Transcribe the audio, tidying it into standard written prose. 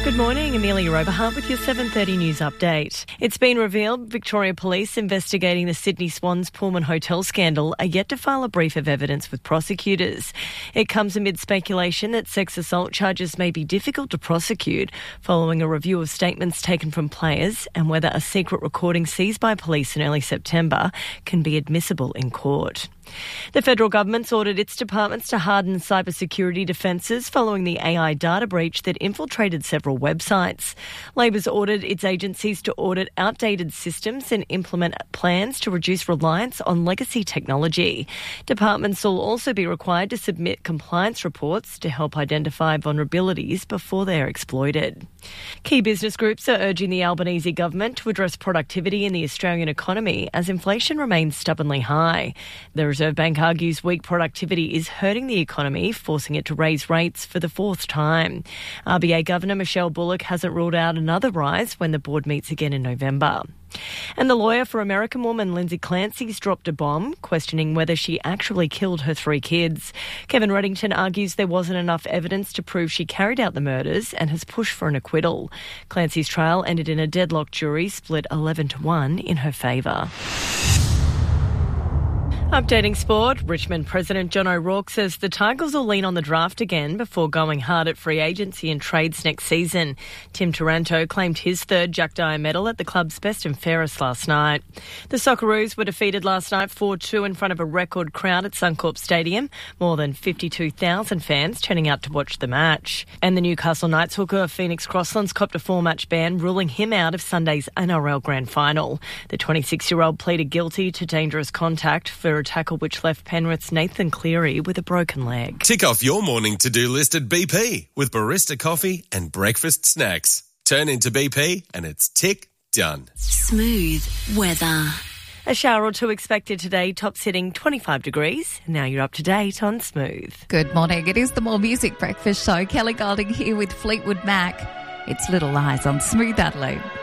Good morning, Amelia Oberhart with your 7:30 news update. It's been revealed Victoria Police investigating the Sydney Swans Pullman Hotel scandal are yet to file a brief of evidence with prosecutors. It comes amid speculation that sex assault charges may be difficult to prosecute following a review of statements taken from players and whether a secret recording seized by police in early September can be admissible in court. The federal government's ordered its departments to harden cybersecurity defences following the AI data breach that infiltrated several websites. Labor's ordered its agencies to audit outdated systems and implement plans to reduce reliance on legacy technology. Departments will also be required to submit compliance reports to help identify vulnerabilities before they are exploited. Key business groups are urging the Albanese government to address productivity in the Australian economy as inflation remains stubbornly high. The Reserve Bank argues weak productivity is hurting the economy, forcing it to raise rates for the fourth time. RBA Governor Michelle Bullock hasn't ruled out another rise when the board meets again in November. And the lawyer for American woman Lindsay Clancy's dropped a bomb, questioning whether she actually killed her 3 kids. Kevin Reddington argues there wasn't enough evidence to prove she carried out the murders and has pushed for an acquittal. Clancy's trial ended in a deadlocked jury split 11-1 in her favour. Updating sport, Richmond President John O'Rourke says the Tigers will lean on the draft again before going hard at free agency and trades next season. Tim Taranto claimed his 3rd Jack Dyer medal at the club's best and fairest last night. The Socceroos were defeated last night 4-2 in front of a record crowd at Suncorp Stadium, more than 52,000 fans turning out to watch the match. And the Newcastle Knights hooker Phoenix Crosslands copped a 4-match ban, ruling him out of Sunday's NRL Grand Final. The 26-year-old pleaded guilty to dangerous contact for a tackle which left Penrith's Nathan Cleary with a broken leg. Tick off your morning to-do list at BP with barista coffee and breakfast snacks. Turn into BP and it's tick done. Smooth weather. A shower or two expected today, tops hitting 25 degrees. Now you're up to date on Smooth. Good morning. It is the More Music Breakfast Show. Kelly Golding here with Fleetwood Mac. It's Little Lies on Smooth Adelaide.